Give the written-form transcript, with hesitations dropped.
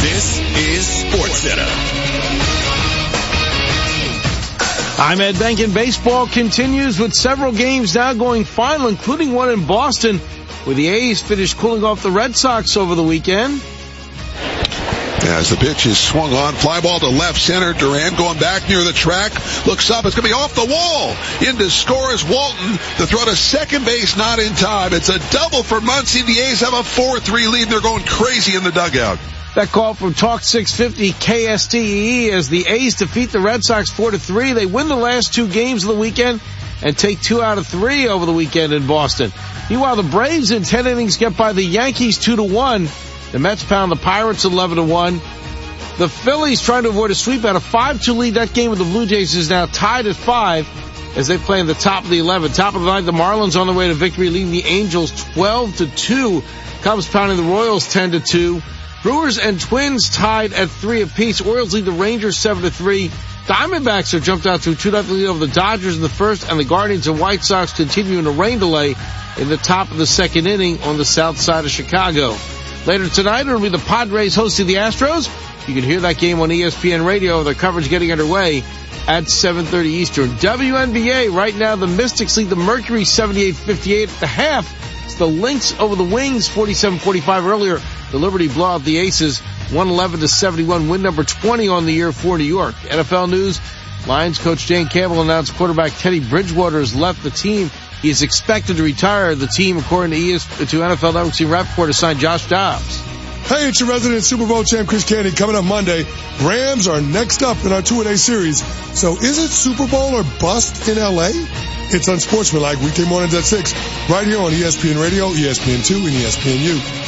This is SportsCenter. I'm Ed Benkin. Baseball continues with several games now going final, including one in Boston, where the A's finished cooling off the Red Sox over the weekend. As the pitch is swung on, fly ball to left center. Duran going back near the track. Looks up. It's going to be off the wall. In to score is Walton. The throw to second base, not in time. It's a double for Muncy. The A's have a 4-3 lead, and they're going crazy in the dugout. That call from Talk 650 KSTE as the A's defeat the Red Sox 4-3. They win the last two games of the weekend and take 2 out of 3 over the weekend in Boston. Meanwhile, the Braves in 10 innings get by the Yankees 2-1. The Mets pound the Pirates 11-1. The Phillies trying to avoid a sweep at a 5-2 lead. That game with the Blue Jays is now tied at 5 as they play in the top of the 11th. Top of the ninth, the Marlins on the way to victory, leading the Angels 12-2. Cubs pounding the Royals 10-2. Brewers and Twins tied at 3 apiece. Orioles lead the Rangers 7-3. Diamondbacks have jumped out to a 2-0 lead over the Dodgers in the first, and the Guardians and White Sox continue in a rain delay in the top of the second inning on the south side of Chicago. Later tonight, it'll be the Padres hosting the Astros. You can hear that game on ESPN Radio. The coverage getting underway at 7:30 Eastern. WNBA, right now, the Mystics lead the Mercury 78-58 at the half. It's the Lynx over the Wings, 47-45 earlier. The Liberty blow out the Aces, 111-71, win number 20 on the year for New York. NFL news, Lions coach Dan Campbell announced quarterback Teddy Bridgewater has left the team. He is expected to retire. The team, according to NFL Network team Rappaport, has signed Josh Dobbs. Hey, it's your resident Super Bowl champ Chris Candy. Coming up Monday, Rams are next up in our 2-a-day series. So is it Super Bowl or bust in L.A.? It's Unsportsmanlike, weekday mornings at 6, right here on ESPN Radio, ESPN2, and ESPNU.